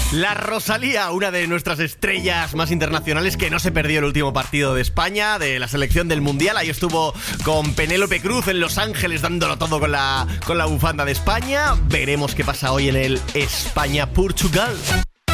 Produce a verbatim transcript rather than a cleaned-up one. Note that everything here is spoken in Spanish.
La Rosalía, una de nuestras estrellas más internacionales que no se perdió el último partido de España, de la selección del Mundial. Ahí estuvo con Penélope Cruz en Los Ángeles dándolo todo con la, con la bufanda de España. Veremos qué pasa hoy en el España-Portugal.